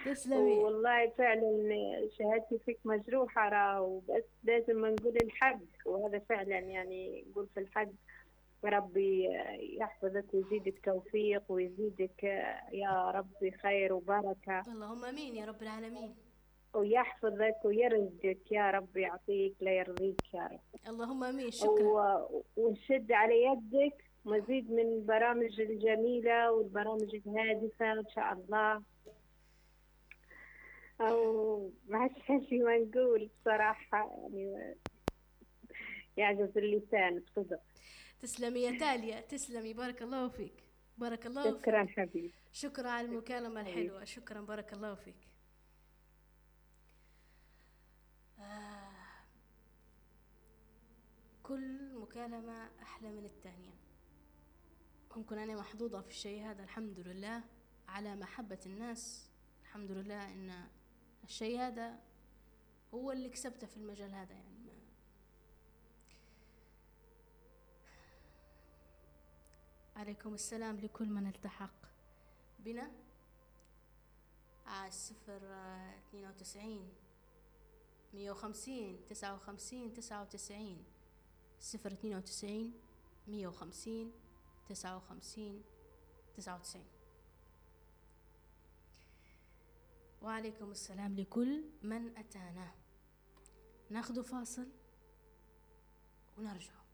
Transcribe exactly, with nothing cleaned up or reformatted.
تسلمي. والله فعلا شهادتي فيك مجروحة راه، وبس لازم نقول الحق، وهذا فعلا يعني نقول في الحق. ربي يحفظك ويزيدك توفيق ويزيدك يا ربي خير وبركة، اللهم امين يا رب العالمين. ويحفظك ويرزقك يا رب، يعطيك لا يرضيك يا رب. اللهم امين. شكرا. و- ونشد على يدك مزيد من البرامج الجميلة والبرامج الهادفة إن شاء الله. أو ما عادش حاشي ما نقول بصراحة، يعني يعجز اللسان بصدق. تسلمي يا تاليا، تسلمي، بارك الله فيك، بارك الله شكرا فيك. حبيبي. شكرا على المكالمة حبيبي. الحلوة، شكرا، بارك الله فيك. آه. كل مكالمة أحلى من الثانية. ممكن أنا محظوظة في الشيء هذا، الحمد لله على محبة الناس. الحمد لله إن الشيء هذا هو اللي كسبته في المجال هذا. يعني ما عليكم السلام لكل من التحق بنا على الصفر اثنين وتسعين مية وخمسين تسعة وخمسين تسعة وتسعين، صفر اثنين وتسعين مية وخمسين تسعة وخمسين تسعة وتسعين. وعليكم السلام لكل من أتانا. ناخذ فاصل ونرجع.